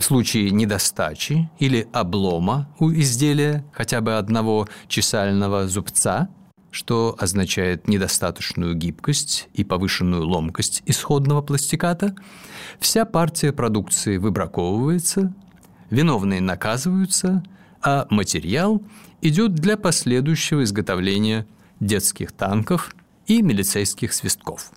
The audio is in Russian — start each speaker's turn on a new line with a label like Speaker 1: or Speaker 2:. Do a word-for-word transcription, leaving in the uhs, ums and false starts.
Speaker 1: случае недостачи или облома у изделия хотя бы одного чесального зубца, что означает недостаточную гибкость и повышенную ломкость исходного пластиката, вся партия продукции выбраковывается, виновные наказываются, а материал идет для последующего изготовления детских танков и милицейских свистков.